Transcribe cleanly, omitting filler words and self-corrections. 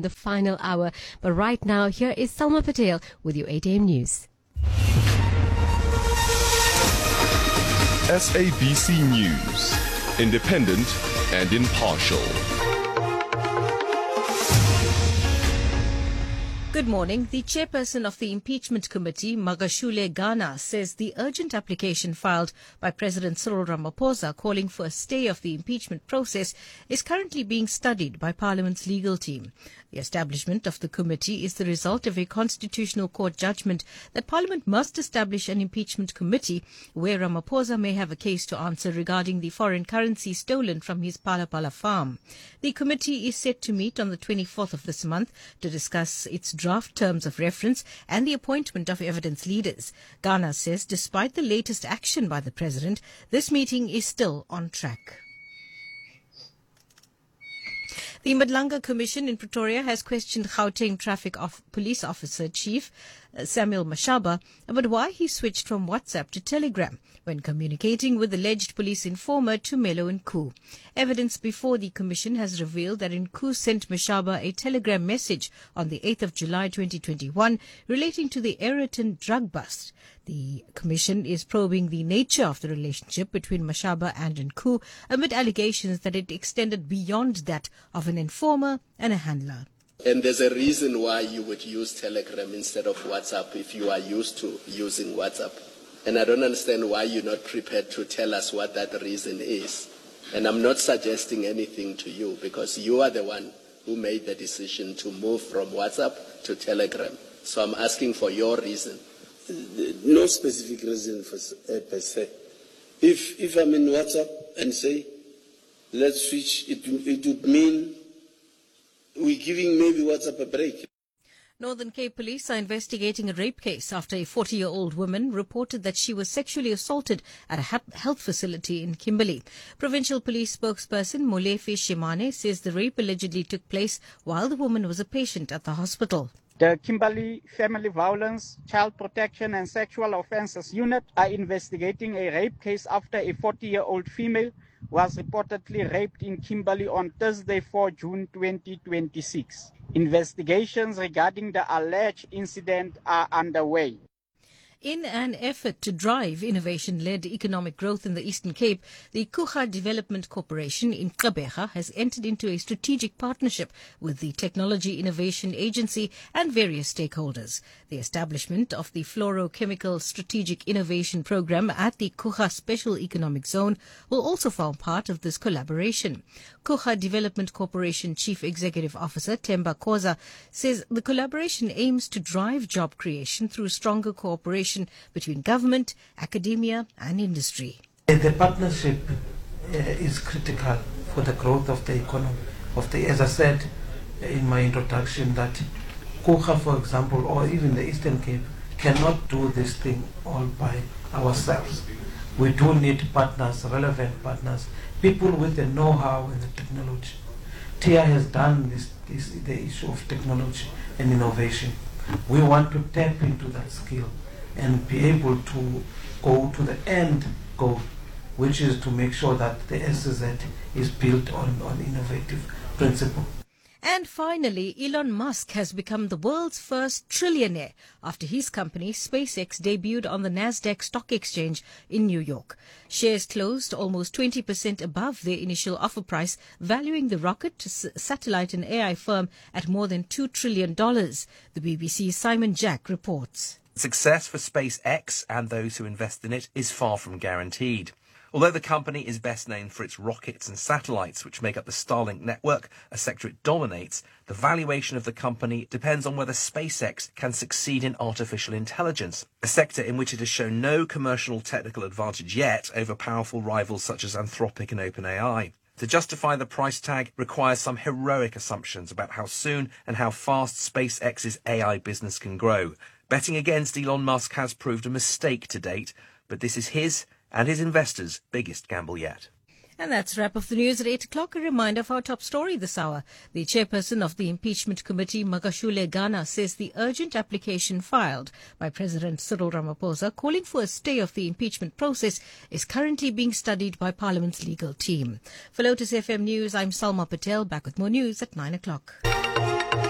in the final hour. But right now, here is Salma Patel with your 8 a.m. news. SABC News, independent and impartial. Good morning. The chairperson of the impeachment committee, Magashule Ghana, says the urgent application filed by President Cyril Ramaphosa calling for a stay of the impeachment process is currently being studied by Parliament's legal team. The establishment of the committee is the result of a constitutional court judgment that Parliament must establish an impeachment committee where Ramaphosa may have a case to answer regarding the foreign currency stolen from his Palapala farm. The committee is set to meet on the 24th of this month to discuss its draft terms of reference and the appointment of evidence leaders. Ghana says despite the latest action by the President, this meeting is still on track. The Madlanga Commission in Pretoria has questioned Gauteng Traffic Police Officer Chief Samuel Mashaba about why he switched from WhatsApp to Telegram when communicating with alleged police informer Tumelo Nku. Evidence before the Commission has revealed that Nku sent Mashaba a Telegram message on the 8th of July 2021 relating to the Ayrton drug bust. The Commission is probing the nature of the relationship between Mashaba and Nku amid allegations that it extended beyond that of an informer and a handler. And there's a reason why you would use Telegram instead of WhatsApp if you are used to using WhatsApp. And I don't understand why you're not prepared to tell us what that reason is. And I'm not suggesting anything to you because you are the one who made the decision to move from WhatsApp to Telegram. So I'm asking for your reason. No specific reason per se. If I'm in WhatsApp and say, let's switch, it would mean we're giving maybe WhatsApp a break. Northern Cape Police are investigating a rape case after a 40-year-old woman reported that she was sexually assaulted at a health facility in Kimberley. Provincial Police spokesperson Molefe Shimane says the rape allegedly took place while the woman was a patient at the hospital. The Kimberley Family Violence, Child Protection and Sexual Offences Unit are investigating a rape case after a 40-year-old female was reportedly raped in Kimberley on Thursday, 4 June 2026. Investigations regarding the alleged incident are underway. In an effort to drive innovation-led economic growth in the Eastern Cape, the Kucha Development Corporation in Gqeberha has entered into a strategic partnership with the Technology Innovation Agency and various stakeholders. The establishment of the Fluorochemical Strategic Innovation Program at the Kucha Special Economic Zone will also form part of this collaboration. Kucha Development Corporation Chief Executive Officer Themba Khoza says the collaboration aims to drive job creation through stronger cooperation between government, academia and industry. The partnership is critical for the growth of the economy. As I said in my introduction, that Kucha, for example, or even the Eastern Cape, cannot do this thing all by ourselves. We do need partners, relevant partners, people with the know-how and the technology. TIA has done the issue of technology and innovation. We want to tap into that skill and be able to go to the end goal, which is to make sure that the SZ is built on innovative principle. And finally, Elon Musk has become the world's first trillionaire after his company SpaceX debuted on the Nasdaq Stock Exchange in New York. Shares closed almost 20% above their initial offer price, valuing the rocket, satellite and AI firm at more than $2 trillion. The BBC's Simon Jack reports. Success for SpaceX and those who invest in it is far from guaranteed. Although the company is best known for its rockets and satellites, which make up the Starlink network, a sector it dominates, the valuation of the company depends on whether SpaceX can succeed in artificial intelligence, a sector in which it has shown no commercial technical advantage yet over powerful rivals such as Anthropic and OpenAI. To justify the price tag requires some heroic assumptions about how soon and how fast SpaceX's AI business can grow. Betting against Elon Musk has proved a mistake to date, but this is his and his investors' biggest gamble yet. And that's a wrap of the news at 8 o'clock. A reminder of our top story this hour. The chairperson of the impeachment committee, Magashule Ghana, says the urgent application filed by President Cyril Ramaphosa calling for a stay of the impeachment process is currently being studied by Parliament's legal team. For Lotus FM News, I'm Salma Patel, back with more news at 9 o'clock.